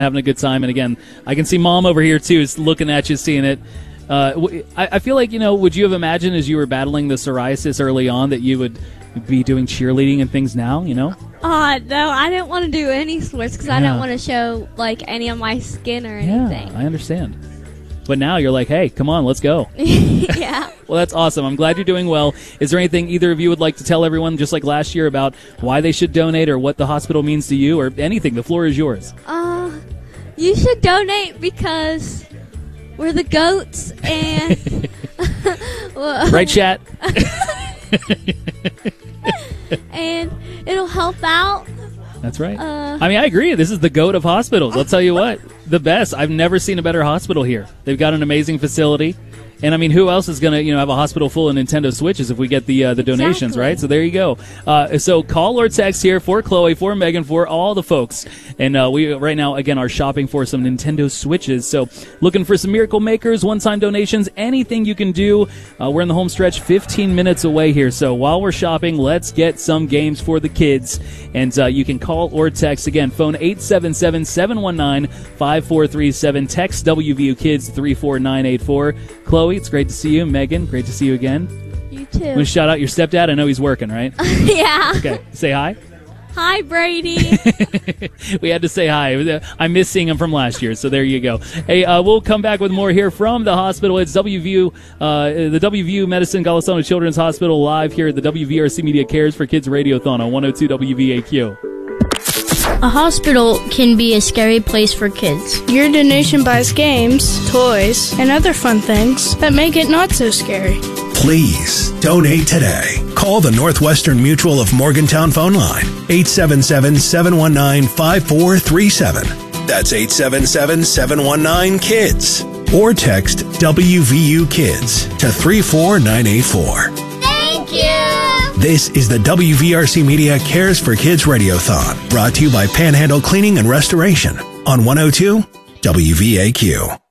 having a good time. And again, I can see Mom over here too, is looking at you, seeing it. I feel like, would you have imagined as you were battling the psoriasis early on that you would be doing cheerleading and things now, No, I didn't want to do any sports because I didn't want to show, any of my skin or anything. Yeah, I understand. But now you're like, hey, come on, let's go. Yeah. Well, that's awesome. I'm glad you're doing well. Is there anything either of you would like to tell everyone, just like last year, about why they should donate or what the hospital means to you or anything? The floor is yours. You should donate because we're the goats and... Right, chat? And it'll help out. That's right. I agree. This is the GOAT of hospitals. I'll tell you what. The best. I've never seen a better hospital here. They've got an amazing facility. And, who else is going to, have a hospital full of Nintendo Switches if we get the donations, right? So there you go. So call or text here for Chloe, for Megan, for all the folks. And we, right now, again, are shopping for some Nintendo Switches. So looking for some Miracle Makers, one-time donations, anything you can do. We're in the home stretch, 15 minutes away here. So while we're shopping, let's get some games for the kids. And you can call or text. Again, phone 877-719-5437. Text WVU Kids 34984. Chloe, it's great to see you. Megan, great to see you again. You too. Want to shout out your stepdad? I know he's working, right? Yeah. Okay, say hi. Hi, Brady. We had to say hi. I miss seeing him from last year, so there you go. Hey, we'll come back with more here from the hospital. It's WVU, the WVU Medicine Golisano Children's Hospital live here at the WVRC Media Cares for Kids Radiothon on 102 WVAQ. A hospital can be a scary place for kids. Your donation buys games, toys, and other fun things that make it not so scary. Please donate today. Call the Northwestern Mutual of Morgantown phone line, 877-719-5437. That's 877-719-KIDS. Or text WVU Kids to 34984. Thank you! This is the WVRC Media Cares for Kids Radiothon, brought to you by Panhandle Cleaning and Restoration on 102 WVAQ.